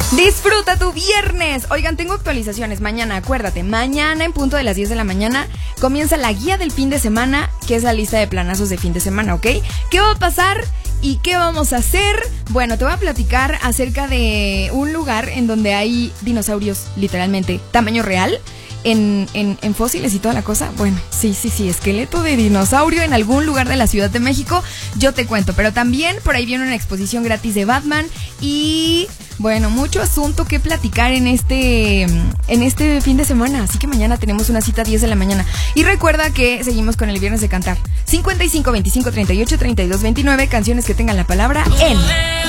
Disfruta tu viernes. Oigan, tengo actualizaciones. Mañana, acuérdate, mañana en punto de las 10 de la mañana comienza la guía del fin de semana, que es la lista de planazos de fin de semana, ¿ok? ¿Qué va a pasar y qué vamos a hacer? Bueno, te voy a platicar acerca de un lugar en donde hay dinosaurios, literalmente, tamaño real. En fósiles y toda la cosa. Bueno, sí, esqueleto de dinosaurio en algún lugar de la Ciudad de México. Yo te cuento, pero también por ahí viene una exposición gratis de Batman. Y bueno, mucho asunto que platicar en este fin de semana. Así que mañana tenemos una cita a 10 de la mañana. Y recuerda que seguimos con el Viernes de Cantar. 55 25 38 32 29, canciones que tengan la palabra en...